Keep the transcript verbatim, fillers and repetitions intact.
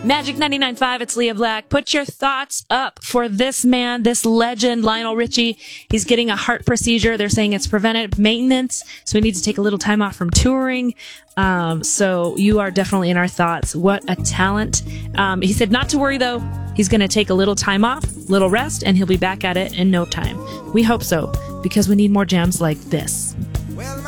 Magic ninety-nine point five, it's Leah Black. Put your thoughts up for this man, this legend, Lionel Richie. He's getting a heart procedure. They're saying it's preventive maintenance, so he needs to take a little time off from touring. Um, so you are definitely in our thoughts. What a talent. Um, he said not to worry, though. He's going to take a little time off, little rest, and he'll be back at it in no time. We hope so, because we need more jams like this.